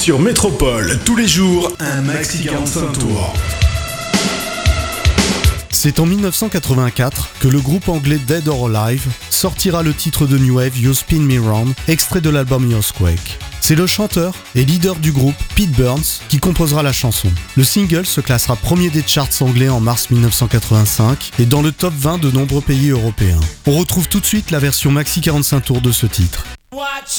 Sur Métropole, tous les jours, un maxi 45 tours. C'est en 1984 que le groupe anglais Dead or Alive sortira le titre de New Wave You Spin Me Round, extrait de l'album Earthquake. C'est le chanteur et leader du groupe, Pete Burns, qui composera la chanson. Le single se classera premier des charts anglais en mars 1985 et dans le top 20 de nombreux pays européens. On retrouve tout de suite la version maxi 45 tours de ce titre.